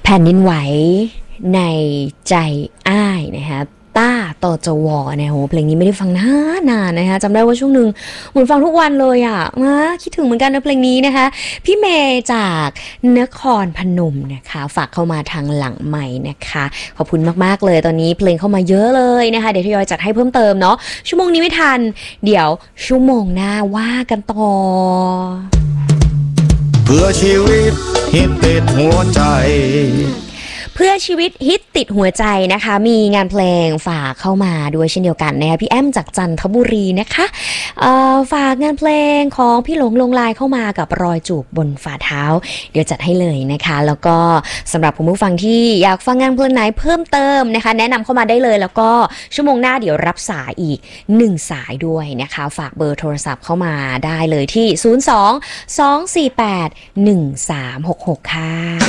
แผ่นดินไหวในใจอ้ายนะคะต้าต่อจวเนี่ยโหเพลงนี้ไม่ได้ฟังนานนะคะจำได้ว่าช่วงหนึ่งเหมือนฟังทุกวันเลยอ่ะคิดถึงเหมือนกันนะเพลงนี้นะคะพี่เมย์จากนครพนมนะคะฝากเข้ามาทางหลังใหม่นะคะขอบคุณมากๆเลยตอนนี้เพลงเข้ามาเยอะเลยนะคะเดี๋ยวทยอยจัดให้เพิ่มเติมเนาะชั่วโมงนี้ไม่ทันเดี๋ยวชั่วโมงหน้าว่ากันต่อเพื่อชีวิตฮิตติดหัวใจเพื่อชีวิตฮิตติดหัวใจนะคะมีงานเพลงฝากเข้ามาด้วยเช่นเดียวกันนะคะพี่แอมจากจันทบุรีนะคะฝากงานเพลงของพี่หลงลงลายเข้ามากับรอยจูบบนฝ่าเท้าเดี๋ยวจัดให้เลยนะคะแล้วก็สำหรับคุณผู้ฟังที่อยากฟังงานเพลงไหนเพิ่มเติมนะคะแนะนำเข้ามาได้เลยแล้วก็ชั่วโมงหน้าเดี๋ยวรับสายอีก1สายด้วยนะคะฝากเบอร์โทรศัพท์เข้ามาได้เลยที่02 248 1366ค่ะ